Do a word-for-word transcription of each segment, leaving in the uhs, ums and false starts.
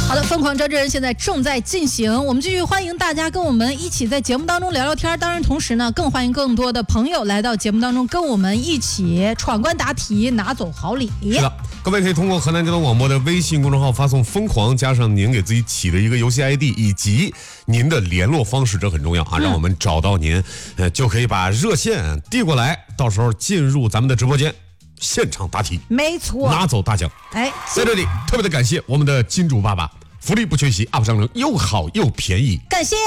好的，疯狂招真人现在正在进行，我们继续欢迎大家跟我们一起在节目当中聊聊天。当然，同时呢，更欢迎更多的朋友来到节目当中，跟我们一起闯关答题，拿走好礼。 是的，各位可以通过河南交通广播的微信公众号发送“疯狂”，加上您给自己起的一个游戏 I D 以及您的联络方式，这很重要啊，让我们找到您，呃，就可以把热线递过来，到时候进入咱们的直播间。现场答题， 没错， 拿走大奖。 哎， 在这里特别的感谢我们的金主爸爸，福利不缺席 ，U P 商城又好又便宜， 感谢。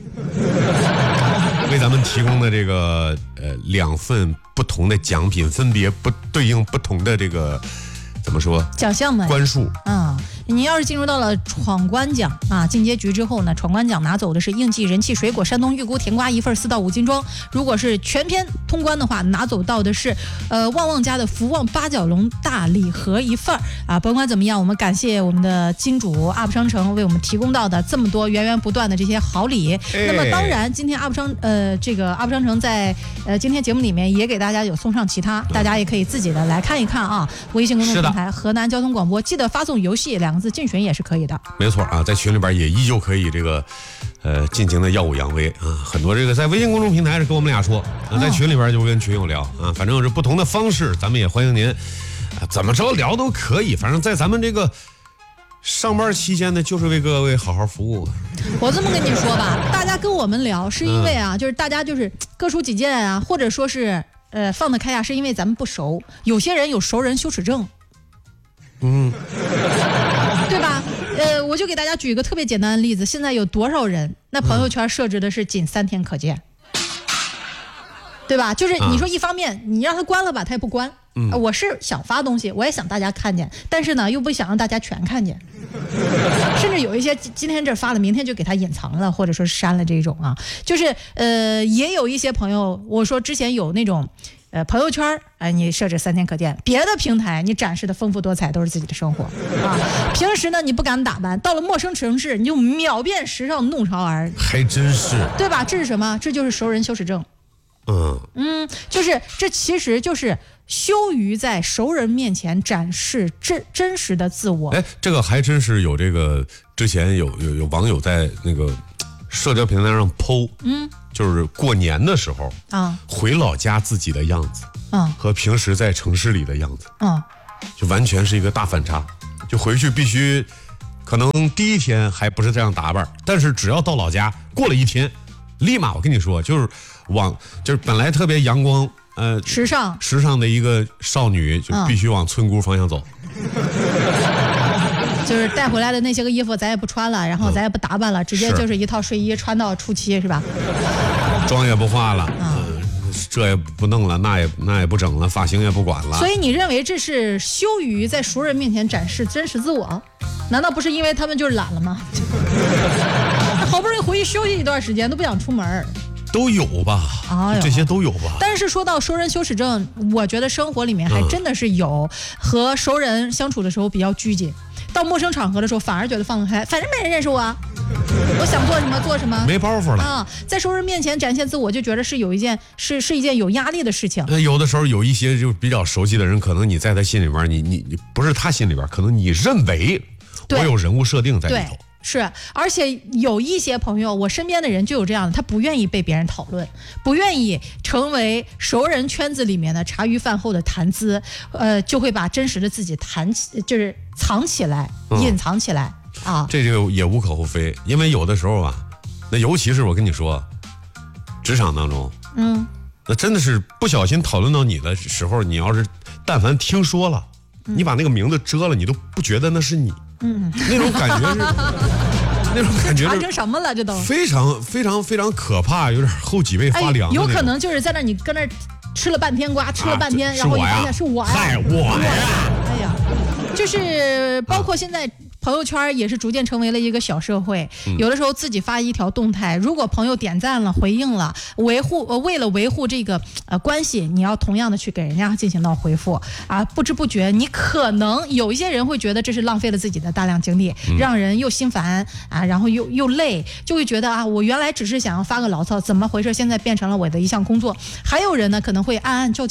为咱们提供的这个呃两份不同的奖品，分别不对应不同的这个怎么说奖项们关数啊。你要是进入到了闯关奖啊进阶局之后呢，闯关奖拿走的是应季人气水果山东预估甜瓜一份四到五斤装。如果是全篇通关的话，拿走到的是呃旺旺家的福旺八角笼大礼盒一份啊。甭管怎么样，我们感谢我们的金主 U P 商城为我们提供到的这么多源源不断的这些好礼。哎、那么当然，今天 U P 商呃这个 U P 商城在呃今天节目里面也给大家有送上其他，大家也可以自己的来看一看啊。微信公众平台河南交通广播，记得发送游戏两个字竞选也是可以的。 没错啊，在群里边也依旧可以这个呃尽情的耀武扬威啊。很多这个在微信公众平台是跟我们俩说啊，在群里边就跟群友聊啊，反正是不同的方式，咱们也欢迎您啊，怎么着聊都可以，反正在咱们这个上班期间呢，就是为各位好好服务。 我这么跟你说吧，大家跟我们聊是因为啊，嗯、就是大家就是各抒己见啊，或者说是呃放得开啊，是因为咱们不熟，有些人有熟人羞耻症。嗯，对吧？呃，我就给大家举一个特别简单的例子，现在有多少人那朋友圈设置的是仅三天可见，对吧？就是你说一方面你让他关了吧，他也不关。嗯，我是想发东西，我也想大家看见，但是呢，又不想让大家全看见，甚至有一些今天这发了，明天就给他隐藏了，或者说删了这种啊，就是呃，也有一些朋友，我说之前有那种。呃，朋友圈哎、呃，你设置三天可见，别的平台你展示的丰富多彩，都是自己的生活啊。平时呢，你不敢打扮，到了陌生城市，你就秒变时尚弄潮儿， 还真是， 对吧？这是什么？这就是熟人羞耻症。嗯嗯，就是这其实就是羞于在熟人面前展示真真实的自我。 哎，这个还真是有这个，之前有有有网友在那个社交平台上 po， 嗯。就是过年的时候啊，回老家自己的样子，嗯，和平时在城市里的样子，嗯，就完全是一个大反差。就回去必须，可能第一天还不是这样打扮，但是只要到老家，过了一天，立马我跟你说，就是往就是本来特别阳光，呃， 时尚时尚的一个少女，就必须往村姑方向走。嗯就是带回来的那些个衣服咱也不穿了，然后咱也不打扮了，嗯、直接就是一套睡衣穿到初七是吧？ 妆也不化了，啊、嗯，这也不弄了，那也那也不整了，发型也不管了。 所以你认为这是羞于在熟人面前展示真实自我？难道不是因为他们就是懒了吗？好不容易回去休息一段时间，都不想出门。 都有吧，哎、这些都有吧。 但是说到熟人羞耻症，我觉得生活里面还真的是有，嗯、和熟人相处的时候比较拘谨。到陌生场合的时候，反而觉得放得开，反正没人认识我，我想做什么做什么， 没包袱了啊！在熟人面前展现自我，就觉得是有一件是是一件有压力的事情。 有的时候有一些就比较熟悉的人，可能你在他心里边，你你你不是他心里边，可能你认为我有人物设定在里头。 是，而且有一些朋友，我身边的人就有这样的，他不愿意被别人讨论，不愿意成为熟人圈子里面的茶余饭后的谈资，呃，就会把真实的自己谈起，就是藏起来，嗯、隐藏起来啊。 这就也无可厚非，因为有的时候啊，那尤其是我跟你说，职场当中，嗯，那真的是不小心讨论到你的时候，你要是但凡听说了，嗯、你把那个名字遮了，你都不觉得那是你。嗯，那种感觉是，那种感觉是成什么了？这都非常非常非常可怕，有点后脊背发凉、哎。 有可能就是在那你跟那吃了半天瓜，吃了半天，啊、然后你发现是我呀， 嗨，我呀， 哎呀，就是包括现在。朋友圈也是逐渐成为了一个小社会，嗯、有的时候自己发一条动态，如果朋友点赞了、回应了，维护呃为了维护这个呃关系，你要同样的去给人家进行到回复啊，不知不觉你可能有一些人会觉得这是浪费了自己的大量精力，嗯、让人又心烦啊，然后又又累，就会觉得啊，我原来只是想要发个牢骚，怎么回事？现在变成了我的一项工作。还有人呢，可能会暗暗较劲儿。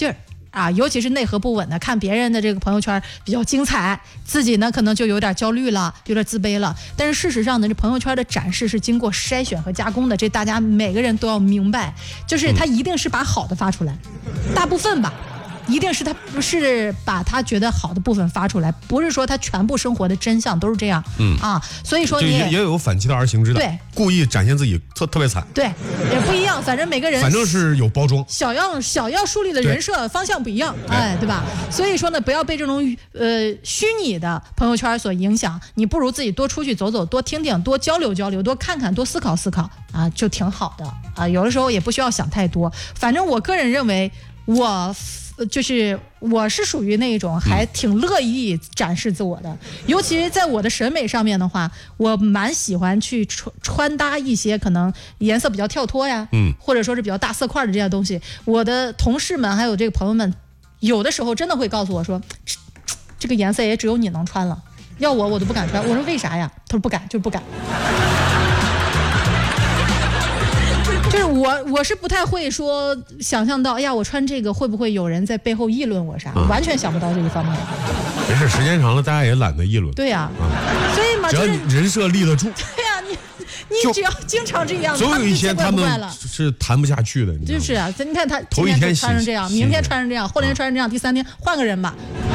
啊，尤其是内核不稳的，看别人的这个朋友圈比较精彩，自己呢可能就有点焦虑了，有点自卑了。但是事实上呢，这朋友圈的展示是经过筛选和加工的，这大家每个人都要明白，就是他一定是把好的发出来，大部分吧。一定是他不是把他觉得好的部分发出来，不是说他全部生活的真相都是这样，嗯啊，所以说你也也有反其道而行之的， 对， 故意展现自己特特别惨， 对，也不一样，反正每个人反正是有包装， 小样小要树立的人设方向不一样，哎，对吧？所以说呢，不要被这种呃虚拟的朋友圈所影响，你不如自己多出去走走，多听听，多交流交流，多看看，多思考思考啊，就挺好的啊。有的时候也不需要想太多，反正我个人认为我。就是我是属于那种还挺乐意展示自我的，尤其在我的审美上面的话，我蛮喜欢去穿穿搭一些可能颜色比较跳脱呀，嗯，或者说是比较大色块的这些东西。我的同事们还有这个朋友们，有的时候真的会告诉我说，这个颜色也只有你能穿了，要我我都不敢穿。我说为啥呀？他说不敢，就是不敢。就是我，我是不太会说想象到，哎呀，我穿这个会不会有人在背后议论我啥？嗯、完全想不到这一方面。 没事，时间长了，大家也懒得议论。 对呀、啊，嗯、所以嘛， 只要你人设立得住。 对呀、啊，你你只要经常这样， 总有一些他们是谈不下去的。 就是啊，你看他头一天穿成这样，明天穿成这样，后天穿成这样，第三天换个人吧。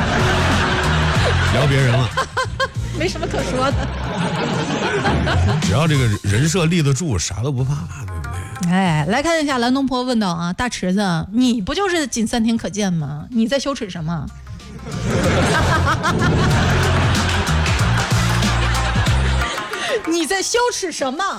聊别人了。 没什么可说的。 只要这个人设立得住，啥都不怕，对不对？ 哎，来看一下蓝东坡问道啊，大池子，你不就是仅三天可见吗？你在羞耻什么？你在羞耻什么？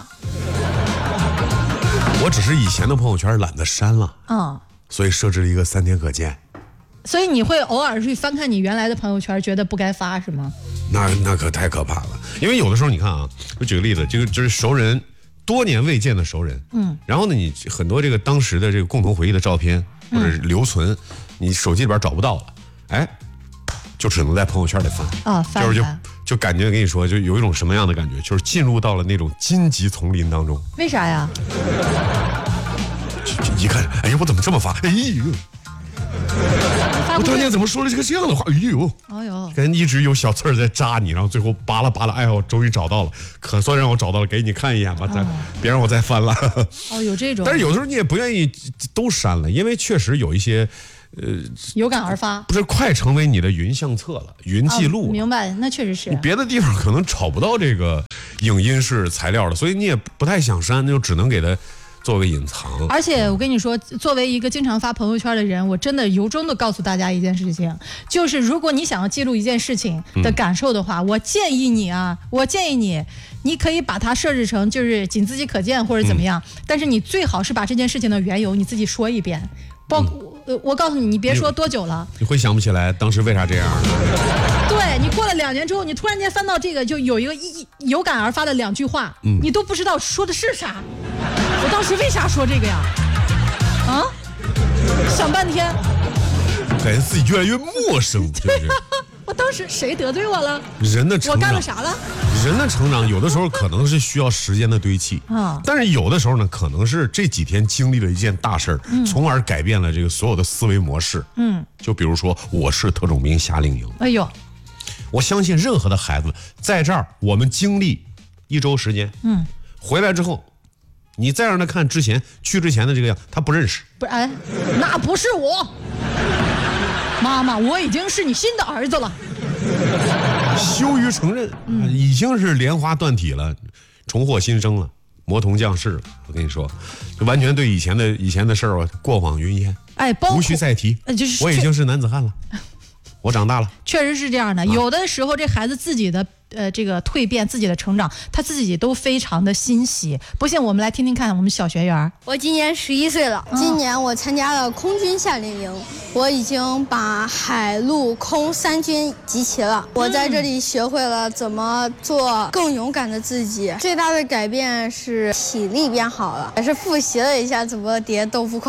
我只是以前的朋友圈懒得删了，嗯，所以设置了一个三天可见。 所以你会偶尔去翻看你原来的朋友圈，觉得不该发是吗？ 那那可太可怕了，因为有的时候你看啊，我举个例子，这个就是熟人，多年未见的熟人，嗯，然后呢，你很多这个当时的这个共同回忆的照片或者是留存，嗯、你手机里边找不到了，哎，就只能在朋友圈里翻啊，翻就是就就感觉跟你说，就有一种什么样的感觉，就是进入到了那种荆棘丛林当中。 为啥呀？ 一看，哎呀，我怎么这么发？哎呦！我当年怎么说了这个这样的话？哎呦，哎呦，跟一直有小刺儿在扎你，然后最后扒拉扒拉，哎呀，我终于找到了，可算让我找到了，给你看一眼吧，再、哦、别让我再翻了。 哦，有这种。 但是有的时候你也不愿意都删了，因为确实有一些，呃， 有感而发， 不是快成为你的云相册了，云记录、 哦。明白，那确实是。 你别的地方可能找不到这个影音式材料了，所以你也不太想删，那就只能给它。作为隐藏， 而且我跟你说，作为一个经常发朋友圈的人，我真的由衷的告诉大家一件事情，就是如果你想要记录一件事情的感受的话，嗯、我建议你啊，我建议你，你可以把它设置成就是仅自己可见或者怎么样，嗯、但是你最好是把这件事情的缘由你自己说一遍，包括、嗯、我告诉你，你别说多久了， 你会想不起来当时为啥这样。 对，你过了两年之后，你突然间翻到这个，就有一个一有感而发的两句话，嗯、你都不知道说的是啥。我当时为啥说这个呀？啊，想半天， 感觉自己越来越陌生，对不对？ 我当时谁得罪我了？ 人的成长， 我干了啥了？ 人的成长有的时候可能是需要时间的堆砌啊，但是有的时候呢，可能是这几天经历了一件大事儿，嗯、从而改变了这个所有的思维模式。嗯，就比如说《我是特种兵夏令营》。哎呦，我相信任何的孩子在这儿，我们经历一周时间，嗯，回来之后。你再让他看之前去之前的这个样，他不认识。 不是，哎，那不是我，妈妈，我已经是你新的儿子了。 羞于承认，嗯、已经是莲花断体了，重获新生了，魔童降世了。我跟你说，就完全对以前的以前的事儿啊过往云烟， 哎， 无需再提。 呃、就是我已经是男子汉了。我长大了， 确实是这样的。有的时候，这孩子自己的呃这个蜕变、自己的成长，他自己都非常的欣喜。不信，我们来听听看，我们小学员。 我今年十一岁了，嗯、今年我参加了空军夏令营，我已经把海陆空三军集齐了。我在这里学会了怎么做更勇敢的自己。最大的改变是体力变好了，也是复习了一下怎么叠豆腐块。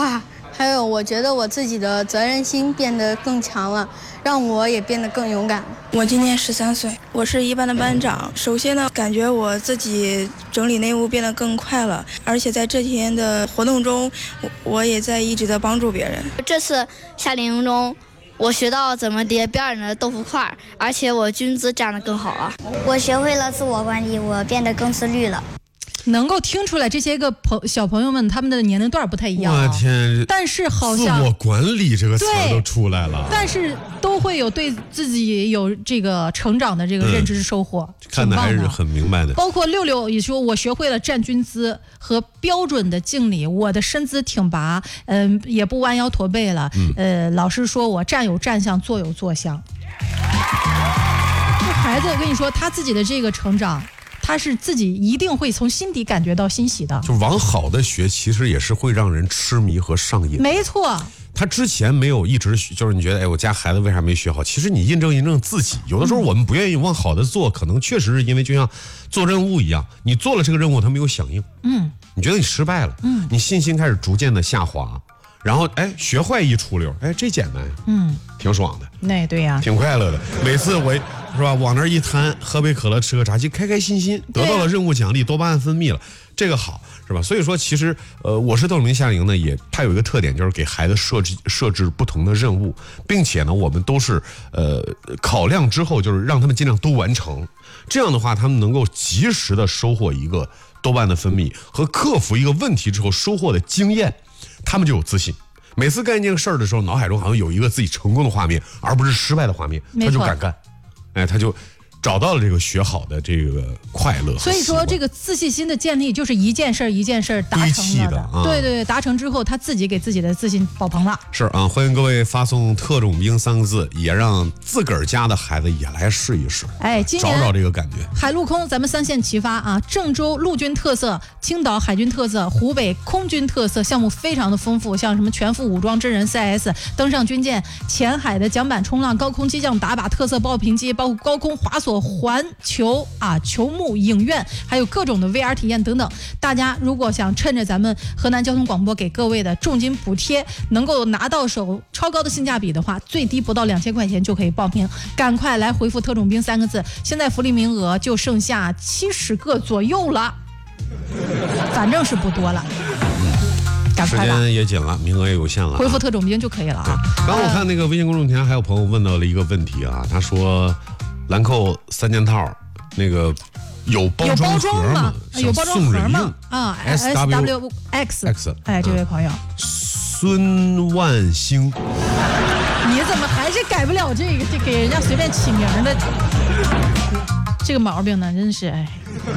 还有我觉得我自己的责任心变得更强了，让我也变得更勇敢。 我今年十三岁，我是一班的班长。首先呢，感觉我自己整理内务变得更快了，而且在这天的活动中，我我也在一直的帮助别人。 这次夏令营中，我学到怎么叠别人的豆腐块，而且我军姿站得更好了。 我学会了自我管理，我变得更自律了。 能够听出来这些个朋小朋友们他们的年龄段不太一样、啊， 我天！ 但是好像自我管理这个词都出来了， 但是都会有对自己有这个成长的这个认知收获， 嗯、看的还是很明白的。 包括六六也说，我学会了站军姿和标准的敬礼，我的身姿挺拔，嗯、呃，也不弯腰驼背了。嗯、呃，老师说我站有站相，坐有坐相。这孩子，我跟你说，他自己的这个成长。他是自己一定会从心底感觉到欣喜的， 就往好的学，其实也是会让人痴迷和上瘾。 没错， 他之前没有一直就是你觉得，哎，我家孩子为啥没学好？其实你印证印证自己，有的时候我们不愿意往好的做，可能确实是因为就像做任务一样，你做了这个任务，他没有响应，嗯，你觉得你失败了，嗯，你信心开始逐渐的下滑。然后哎，学坏一出溜，哎，这简单，嗯，挺爽的， 那对呀、啊， 挺快乐的。每次我是吧，往那一摊，喝杯可乐，吃个炸鸡，开开心心，得到了任务奖励，多巴胺分泌了，这个好是吧？所以说，其实呃，我是特种兵夏令营呢，也它有一个特点，就是给孩子设置设置不同的任务，并且呢，我们都是呃考量之后，就是让他们尽量都完成。这样的话，他们能够及时的收获一个多巴胺的分泌和克服一个问题之后收获的经验。他们就有自信，每次干这个事儿的时候，脑海中好像有一个自己成功的画面，而不是失败的画面，他就敢干，哎，他就找到了这个学好的这个快乐。 所以说，这个自信心的建立就是一件事一件事达成了的， 啊、 对对对，达成之后，他自己给自己的自信爆棚了。 是啊，欢迎各位发送“特种兵”三个字，也让自个儿家的孩子也来试一试， 哎，今年找找这个感觉。 海陆空咱们三线齐发啊！郑州陆军特色、青岛海军特色、湖北空军特色项目非常的丰富，像什么全副武装真人 C S、登上军舰、前海的桨板冲浪、高空机降打靶、特色爆屏机，包括高空滑索环。球啊，球幕影院，还有各种的 V R 体验等等。大家如果想趁着咱们河南交通广播给各位的重金补贴，能够拿到手超高的性价比的话，最低不到两千块钱就可以报名。赶快来回复“特种兵”三个字，现在福利名额就剩下七十个左右了，反正是不多了。 时间也紧了，名额也有限了、啊， 回复“特种兵”就可以了啊。 刚刚我看那个微信公众平台还有朋友问到了一个问题啊，他说兰蔻三件套那个有包装盒吗？ 有包装盒吗？啊 ，S W X X， 哎，这位朋友， 孙万兴， 你怎么还是改不了这个？这给人家随便起名的这个毛病呢？真是哎。